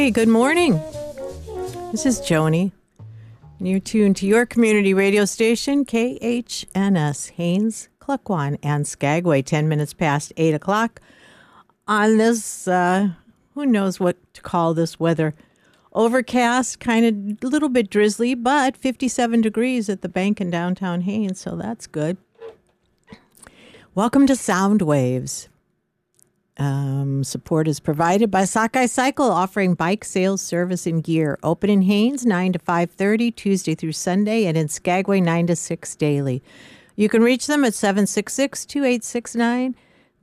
Hey, good morning. This is Joni. And you're tuned to your community radio station, KHNS, Haines, Klukwan, and Skagway, 10 minutes past 8 o'clock. On this, who knows what to call this weather. Overcast, kind of a little bit drizzly, but 57 degrees at the bank in downtown Haines, so that's good. Welcome to Sound Waves. Support is provided by Sakai Cycle, offering bike sales, service, and gear. Open in Haines, 9 to 5:30, Tuesday through Sunday, and in Skagway, 9 to 6 daily. You can reach them at 766-2869,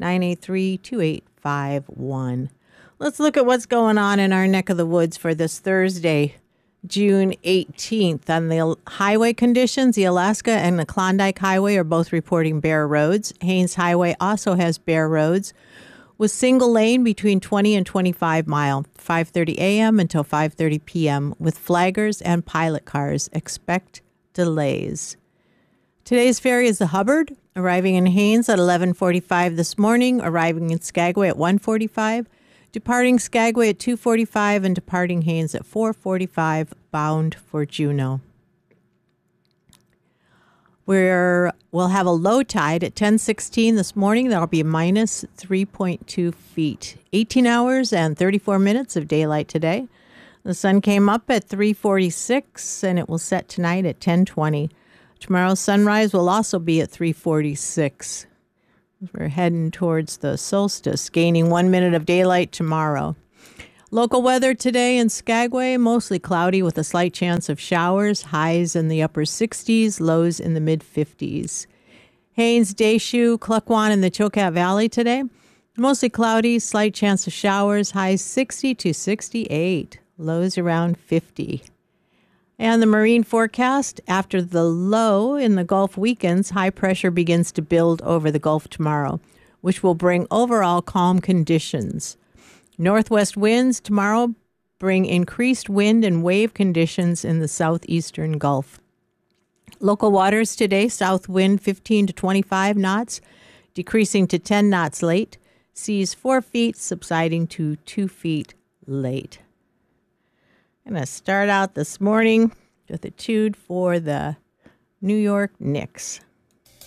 983-2851. Let's look at what's going on in our neck of the woods for this Thursday, June 18th. On the highway conditions, the Alaska and the Klondike Highway are both reporting bare roads. Haines Highway also has bare roads, with single lane between 20 and 25 mile, 5:30 a.m. until 5:30 p.m. with flaggers and pilot cars. Expect delays. Today's ferry is the Hubbard, arriving in Haines at 11:45 this morning, arriving in Skagway at 1:45, departing Skagway at 2:45, and departing Haines at 4:45, bound for Juneau. We'll have a low tide at 10:16 this morning. That'll be minus 3.2 feet. 18 hours and 34 minutes of daylight today. The sun came up at 3:46, and it will set tonight at 10:20. Tomorrow's sunrise will also be at 3:46. We're heading towards the solstice, gaining 1 minute of daylight tomorrow. Local weather today in Skagway, mostly cloudy with a slight chance of showers, highs in the upper 60s, lows in the mid-50s. Haines, Deschutes, Klukwan, and the Chilkat Valley today, mostly cloudy, slight chance of showers, highs 60 to 68, lows around 50. And the marine forecast, after the low in the Gulf weakens, high pressure begins to build over the Gulf tomorrow, which will bring overall calm conditions. Northwest winds tomorrow bring increased wind and wave conditions in the southeastern Gulf. Local waters today, south wind 15 to 25 knots, decreasing to 10 knots late. Seas 4 feet, subsiding to 2 feet late. I'm going to start out this morning with a tune for the New York Knicks.